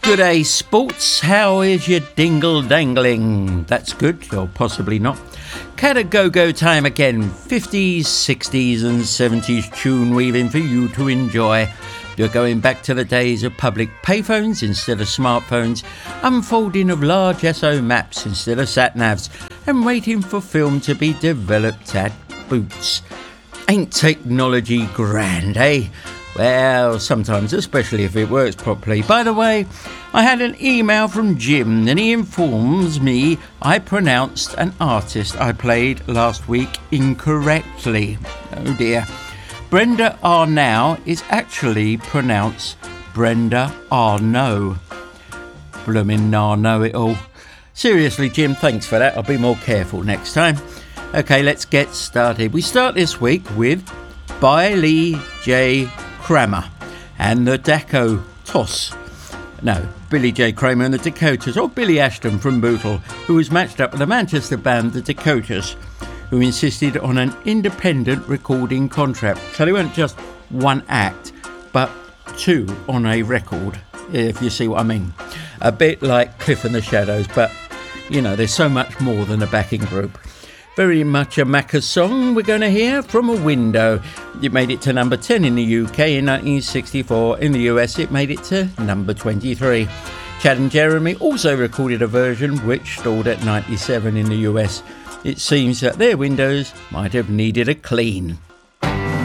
Good day, sports. How is your dingle dangling? That's good, or possibly not. Cat a go-go time again. 50s, 60s and 70s tune weaving for you to enjoy. You're going back to the days of public payphones instead of smartphones, unfolding of large SO maps instead of sat-navs, and waiting for film to be developed at Boots. Ain't technology grand, eh? Well, sometimes, especially if it works properly. By the way, I had an email from Jim and he informs me I pronounced an artist I played last week incorrectly. Oh dear. Brenda Arnau is actually pronounced Brenda Arno. Bloomin' know it all. Seriously, Jim, thanks for that. I'll be more careful next time. Okay, let's get started. We start this week with Billy J. Kramer and the Dakotas. No, Billy J. Kramer and the Dakotas, or Billy Ashton from Bootle, who was matched up with the Manchester band the Dakotas, who insisted on an independent recording contract. So they weren't just one act, but two on a record, if you see what I mean. A bit like Cliff and the Shadows, but, you know, there's so much more than a backing group. Very much a Macca song we're going to hear, From a Window. It made it to number 10 in the UK in 1964. In the US, it made it to number 23. Chad and Jeremy also recorded a version which stalled at 97 in the US. It seems that their windows might have needed a clean.